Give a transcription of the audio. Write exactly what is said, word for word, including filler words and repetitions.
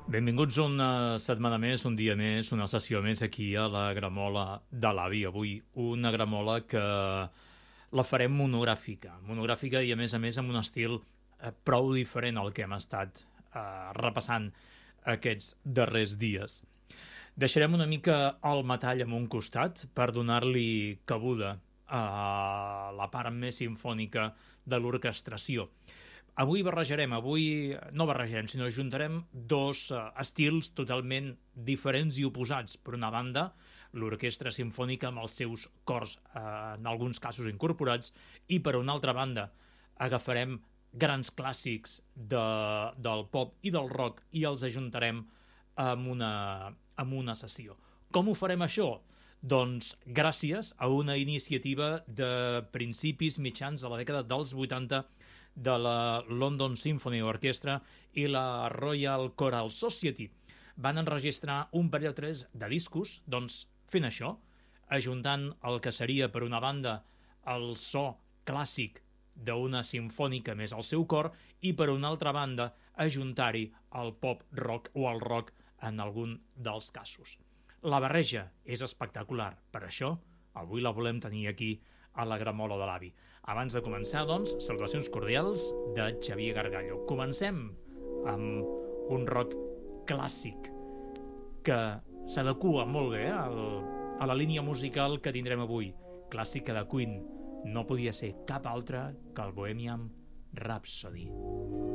Benvinguts una setmana més, un dia més, una sessió més aquí a la Gramola de l'Avi. Avui una Gramola que la farem monogràfica, monogràfica i a més a més amb un estil eh, prou diferent al que hem estat eh, repassant aquests darrers dies. Deixarem una mica el metall en un costat per donar-li cabuda a la part més simfònica de l'orquestració. Avui barrejarem, avui no barrejarem, sinó juntarem dos uh, estils totalment diferents i oposats. Per una banda, l'orquestra simfònica amb els seus cors, uh, en alguns casos incorporats, i per una altra banda agafarem grans clàssics de, del pop i del rock i els ajuntarem amb una, amb una sessió. Com ho farem això? Doncs gràcies a una iniciativa de principis mitjans de la dècada dels vuitanta de la London Symphony Orchestra i la Royal Choral Society. Van enregistrar un parell o tres de discos, doncs fent això, ajuntant el que seria per una banda el so clàssic d'una simfònica més al seu cor i per una altra banda ajuntar-hi el pop rock o el rock en algun dels casos. La barreja és espectacular, per això avui la volem tenir aquí a la Gramola de l'Avi. Abans de començar, doncs, salutacions cordials de Xavier Gargallo. Comencem amb un rock clàssic que s'adequa molt bé al, a la línia musical que tindrem avui, clàssica de Queen. No podia ser cap altra que el Bohemian Rhapsody.